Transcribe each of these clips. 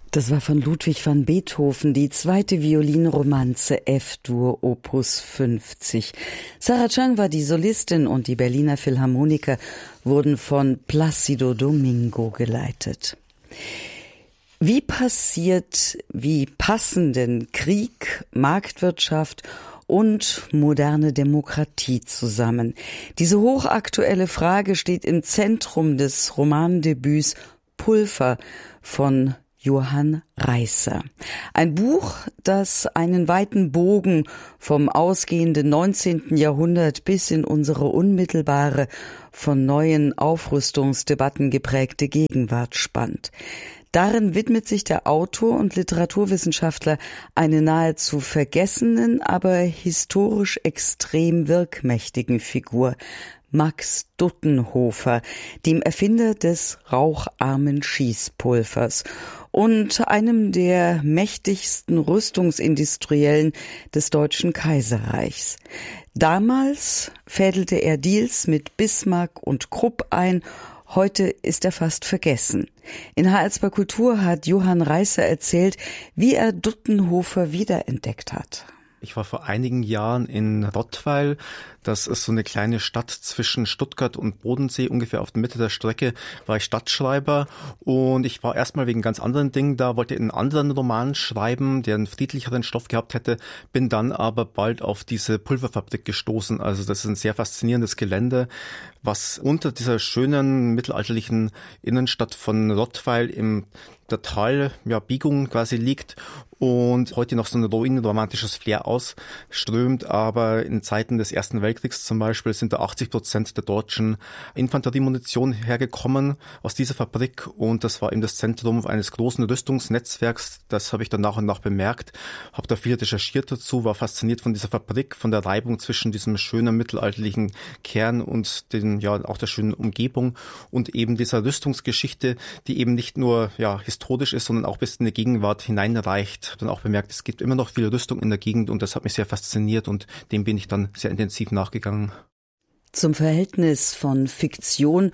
Das war von Ludwig van Beethoven, die zweite Violinromanze F-Dur Opus 50. Sarah Chang war die Solistin und die Berliner Philharmoniker wurden von Plácido Domingo geleitet. Wie passen denn Krieg, Marktwirtschaft und moderne Demokratie zusammen? Diese hochaktuelle Frage steht im Zentrum des Romandebüts Pulver von Johann Reißer. Ein Buch, das einen weiten Bogen vom ausgehenden 19. Jahrhundert bis in unsere unmittelbare, von neuen Aufrüstungsdebatten geprägte Gegenwart spannt. Darin widmet sich der Autor und Literaturwissenschaftler einer nahezu vergessenen, aber historisch extrem wirkmächtigen Figur, Max Duttenhofer, dem Erfinder des raucharmen Schießpulvers und einem der mächtigsten Rüstungsindustriellen des Deutschen Kaiserreichs. Damals fädelte er Deals mit Bismarck und Krupp ein. Heute ist er fast vergessen. In H1 Kultur hat Johann Reißer erzählt, wie er Duttenhofer wiederentdeckt hat. Ich war vor einigen Jahren in Rottweil. Das ist so eine kleine Stadt zwischen Stuttgart und Bodensee. Ungefähr auf der Mitte der Strecke war ich Stadtschreiber. Und ich war erstmal wegen ganz anderen Dingen da, wollte einen anderen Roman schreiben, der einen friedlicheren Stoff gehabt hätte. Bin dann aber bald auf diese Pulverfabrik gestoßen. Also das ist ein sehr faszinierendes Gelände, was unter dieser schönen mittelalterlichen Innenstadt von Rottweil in der Talbiegung quasi liegt und heute noch so ein ruinenromantisches Flair ausströmt. Aber in Zeiten des Ersten Weltkriegs zum Beispiel sind da 80% der deutschen Infanteriemunition hergekommen aus dieser Fabrik und das war eben das Zentrum eines großen Rüstungsnetzwerks. Das habe ich dann nach und nach bemerkt, habe da viel recherchiert dazu, war fasziniert von dieser Fabrik, von der Reibung zwischen diesem schönen mittelalterlichen Kern und auch der schönen Umgebung und eben dieser Rüstungsgeschichte, die eben nicht nur historisch ist, sondern auch bis in die Gegenwart hineinreicht. Ich habe dann auch bemerkt, es gibt immer noch viel Rüstung in der Gegend und das hat mich sehr fasziniert und dem bin ich dann sehr intensiv nachgegangen. Zum Verhältnis von Fiktion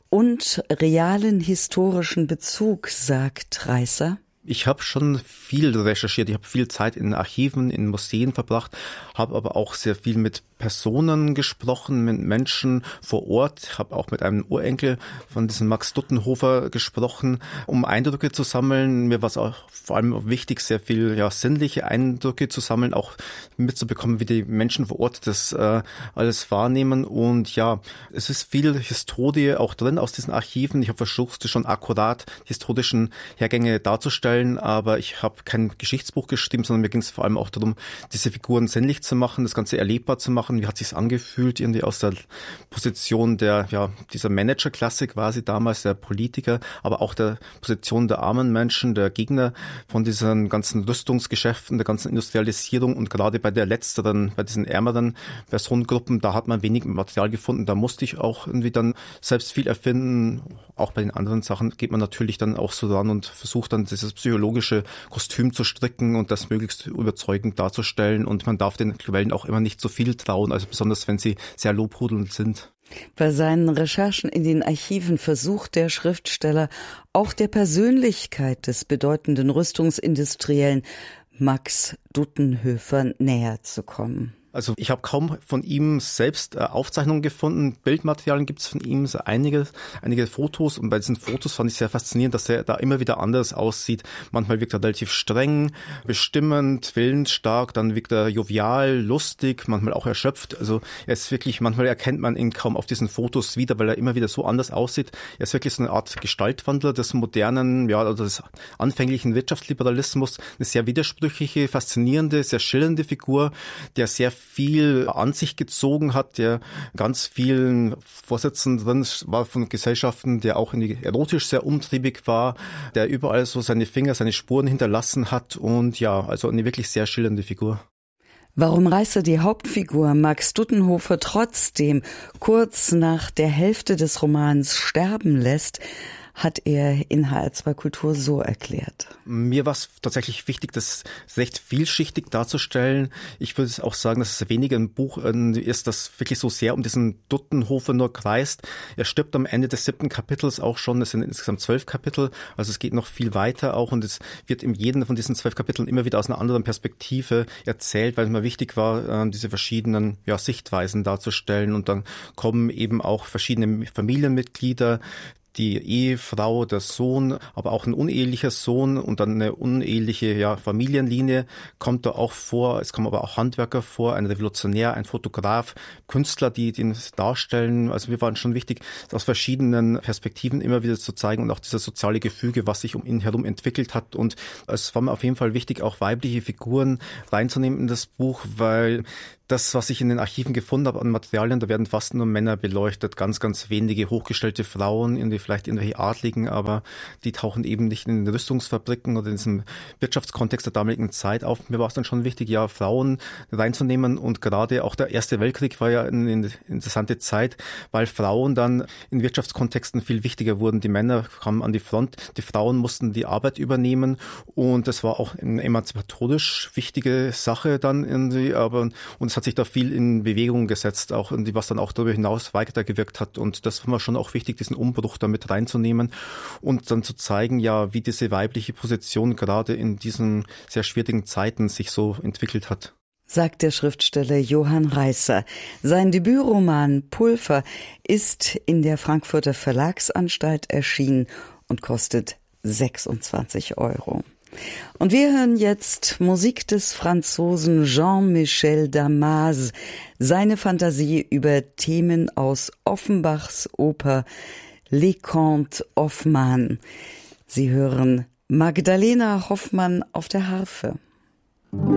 und realen historischen Bezug, sagt Reißer. Ich habe schon viel recherchiert, ich habe viel Zeit in Archiven, in Museen verbracht, habe aber auch sehr viel mit Personen gesprochen, mit Menschen vor Ort, habe auch mit einem Urenkel von diesem Max Duttenhofer gesprochen, um Eindrücke zu sammeln. Mir war es auch vor allem wichtig, sehr viel sinnliche Eindrücke zu sammeln, auch mitzubekommen, wie die Menschen vor Ort das alles wahrnehmen. Und es ist viel Historie auch drin aus diesen Archiven. Ich habe versucht, schon akkurat die historischen Hergänge darzustellen, aber ich habe kein Geschichtsbuch geschrieben, sondern mir ging es vor allem auch darum, diese Figuren sinnlich zu machen, das Ganze erlebbar zu machen. Wie hat sich's angefühlt, irgendwie aus der Position dieser Managerklasse quasi damals, der Politiker, aber auch der Position der armen Menschen, der Gegner von diesen ganzen Rüstungsgeschäften, der ganzen Industrialisierung und gerade bei diesen ärmeren Personengruppen, da hat man wenig Material gefunden, da musste ich auch irgendwie dann selbst viel erfinden. Auch bei den anderen Sachen geht man natürlich dann auch so ran und versucht dann dieses psychologische Kostüm zu stricken und das möglichst überzeugend darzustellen und man darf den Quellen auch immer nicht so viel trauen, also besonders wenn sie sehr lobhudelnd sind. Bei seinen Recherchen in den Archiven versucht der Schriftsteller auch der Persönlichkeit des bedeutenden Rüstungsindustriellen Max Duttenhofer näher zu kommen. Also ich habe kaum von ihm selbst Aufzeichnungen gefunden. Bildmaterialien gibt es von ihm, so einige Fotos. Und bei diesen Fotos fand ich sehr faszinierend, dass er da immer wieder anders aussieht. Manchmal wirkt er relativ streng, bestimmend, willensstark. Dann wirkt er jovial, lustig, manchmal auch erschöpft. Also er ist wirklich, manchmal erkennt man ihn kaum auf diesen Fotos wieder, weil er immer wieder so anders aussieht. Er ist wirklich so eine Art Gestaltwandler des modernen, oder des anfänglichen Wirtschaftsliberalismus. Eine sehr widersprüchliche, faszinierende, sehr schillernde Figur, der sehr viel an sich gezogen hat, der ganz vielen Vorsätzen drin war von Gesellschaften, der auch erotisch sehr umtriebig war, der überall so seine Finger, seine Spuren hinterlassen hat und also eine wirklich sehr schillernde Figur. Warum Reißer die Hauptfigur Max Duttenhofer trotzdem kurz nach der Hälfte des Romans sterben lässt, hat er in HR2 Kultur so erklärt. Mir war es tatsächlich wichtig, das recht vielschichtig darzustellen. Ich würde auch sagen, dass es weniger ein Buch ist, das wirklich so sehr um diesen Duttenhofer nur kreist. Er stirbt am Ende des 7. Kapitels auch schon. Es sind insgesamt 12 Kapitel, also es geht noch viel weiter auch und es wird in jedem von diesen 12 Kapiteln immer wieder aus einer anderen Perspektive erzählt, weil es mir wichtig war, diese verschiedenen Sichtweisen darzustellen und dann kommen eben auch verschiedene Familienmitglieder, die Ehefrau, der Sohn, aber auch ein unehelicher Sohn und dann eine uneheliche Familienlinie kommt da auch vor. Es kommen aber auch Handwerker vor, ein Revolutionär, ein Fotograf, Künstler, die den darstellen. Also wir waren schon wichtig, aus verschiedenen Perspektiven immer wieder zu zeigen und auch dieses soziale Gefüge, was sich um ihn herum entwickelt hat. Und es war mir auf jeden Fall wichtig, auch weibliche Figuren reinzunehmen in das Buch, weil das, was ich in den Archiven gefunden habe an Materialien, da werden fast nur Männer beleuchtet, ganz, ganz wenige hochgestellte Frauen, vielleicht irgendwelche Adligen, aber die tauchen eben nicht in den Rüstungsfabriken oder in diesem Wirtschaftskontext der damaligen Zeit auf. Mir war es dann schon wichtig, Frauen reinzunehmen und gerade auch der Erste Weltkrieg war ja eine interessante Zeit, weil Frauen dann in Wirtschaftskontexten viel wichtiger wurden. Die Männer kamen an die Front, die Frauen mussten die Arbeit übernehmen und das war auch eine emanzipatorisch wichtige Sache dann irgendwie, und es hat sich da viel in Bewegung gesetzt, auch was dann auch darüber hinaus weitergewirkt hat. Und das war mir schon auch wichtig, diesen Umbruch da mit reinzunehmen und dann zu zeigen, wie diese weibliche Position gerade in diesen sehr schwierigen Zeiten sich so entwickelt hat. Sagt der Schriftsteller Johann Reißer. Sein Debütroman Pulver ist in der Frankfurter Verlagsanstalt erschienen und kostet 26 €. Und wir hören jetzt Musik des Franzosen Jean-Michel Damas, seine Fantasie über Themen aus Offenbachs Oper Les Contes Hoffmann. Sie hören Magdalena Hoffmann auf der Harfe.